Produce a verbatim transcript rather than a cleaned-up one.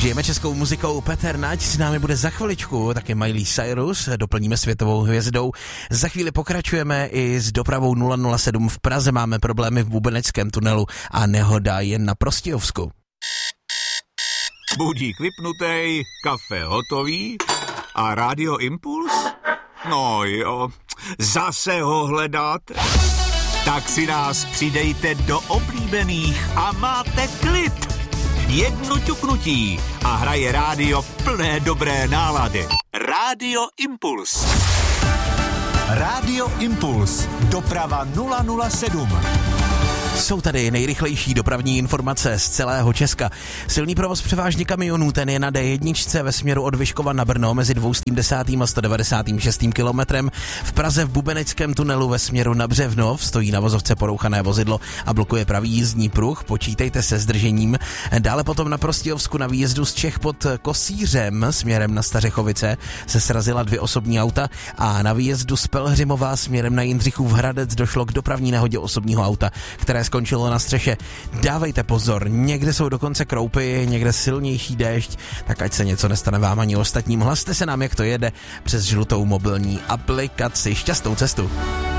Žijeme českou muzikou, Petr Nať s námi bude za chviličku, také Miley Cyrus, doplníme světovou hvězdou. Za chvíli pokračujeme i s dopravou nula nula sedm v Praze, máme problémy v Bubeneckém tunelu a nehoda jen na Prostějovsku. Budík vypnutej, kafe hotový a Radio Impuls? No jo, zase ho hledáte? Tak si nás přidejte do oblíbených a máte klid. Jedno ťuknutí a hraje rádio plné dobré nálady. Radio Impuls. Radio Impuls. Doprava nula nula sedm. Jsou tady nejrychlejší dopravní informace z celého Česka. Silný provoz převážně kamionů, ten je na dé jedna ve směru od Vyškova na Brno mezi dvěstě desátým a sto devadesát šestým kilometrem. V Praze v Bubeneckém tunelu ve směru na Břevnov stojí na vozovce porouchané vozidlo a blokuje pravý jízdní pruh. Počítejte se zdržením. Dále potom na Prostějovsku na výjezdu z Čech pod Kosířem směrem na Stařechovice se srazila dvě osobní auta a na výjezdu z Pelhřimova směrem na Jindřichův Hradec došlo k dopravní nehodě osobního auta, které skončilo na střeše. Dávejte pozor, někde jsou dokonce kroupy, někde silnější déšť, tak ať se něco nestane vám ani ostatním. Hlaste se nám, jak to jede přes žlutou mobilní aplikaci. Šťastnou cestu.